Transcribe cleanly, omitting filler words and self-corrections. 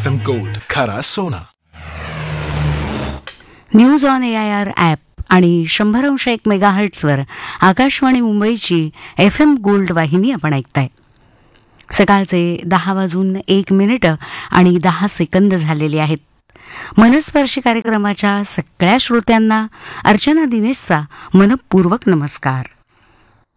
FM gold, खरा सोना. News on AIR app आणि 100.1 मेगाहर्ट्झवर आकाशवाणी मुंबईची FM गोल्ड वाहिनी आपण ऐकताय. सकाळचे 10:01 आणि 10 सेकंद झालेले आहेत. मनस्पर्शी कार्यक्रमाच्या सगळ्या श्रोत्यांना अर्चना दिनेशचा मनपूर्वक नमस्कार.